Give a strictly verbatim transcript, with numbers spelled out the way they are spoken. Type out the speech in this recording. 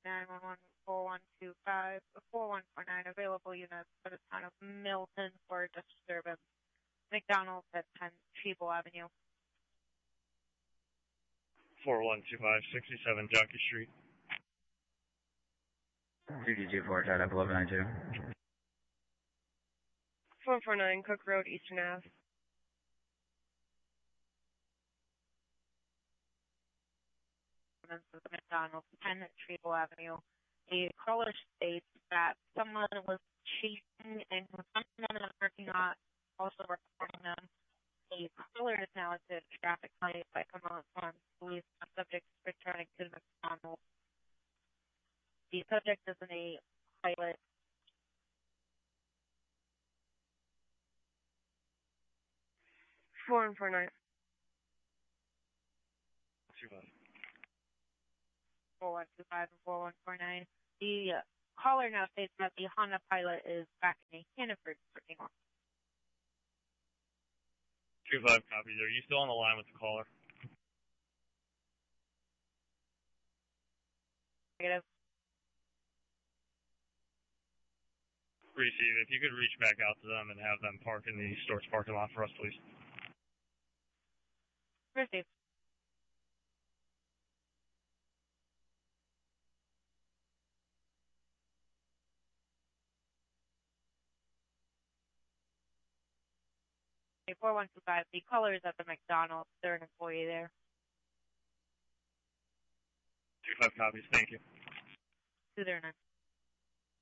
nine one one four one two five four one four nine available units for the town of Milton for disturbance. McDonald's at ten Treble Avenue. four one two five, sixty-seven Junkie Street. two D two four, tied up eleven nine two. four four nine Cook Road, Eastern Ave. Of the McDonald's, ten Treble Avenue. A caller states that someone was chasing and was someone in the parking lot, also recording them. A caller is now at the traffic light by Cumberland Farms Police. The subject is returning to the McDonald's. The subject is in a pilot. four one four nine. two five. four one two five and four one four nine. The uh, caller now states that the Honda Pilot is back in a Hannaford parking lot. two five copies. Are you still on the line with the caller? Negative. Receive. If you could reach back out to them and have them park in the store's parking lot for us, please. Receive. four one two five. The caller is at the McDonald's. They're an employee there. two five copies. Thank you. two zero nine.